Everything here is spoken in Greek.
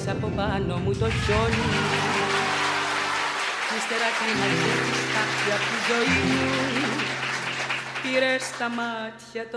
από πάνω μου το χιόνι. Ύστερα κλείναξε τη στάχτη απ' τη ζωή μου. Πήρες στα μάτια το